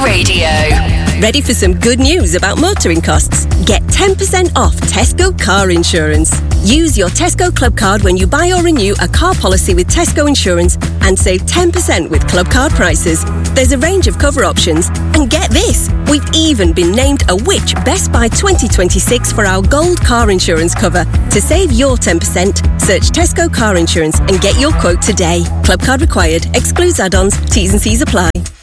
Radio. Ready for some good news about motoring costs? Get 10% off Tesco car insurance. Use your Tesco Club card when you buy or renew a car policy with Tesco Insurance and save 10% with Club card prices. There's a range of cover options. And get this, we've even been named a Which Best Buy 2026 for our gold car insurance cover. To save your 10%, search Tesco Car Insurance and get your quote today. Club card required. Excludes add-ons. T's and C's apply.